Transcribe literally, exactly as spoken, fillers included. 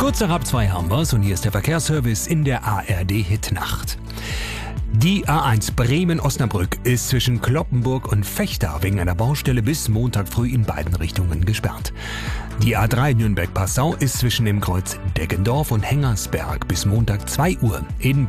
Kurz nach halb zwei haben wir's und hier ist der Verkehrsservice in der A R D-Hitnacht. Die A eins Bremen-Osnabrück ist zwischen Cloppenburg und Vechta wegen einer Baustelle bis Montag früh in beiden Richtungen gesperrt. Die A drei Nürnberg-Passau ist zwischen dem Kreuz Deggendorf und Hengersberg bis Montag zwei Uhr in